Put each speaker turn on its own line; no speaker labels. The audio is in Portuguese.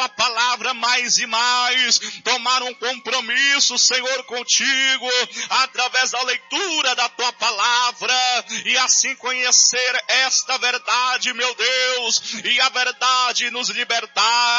tua palavra mais e mais, tomar um compromisso, Senhor, contigo, através da leitura da tua palavra, e assim conhecer esta verdade, meu Deus, e a verdade nos libertar.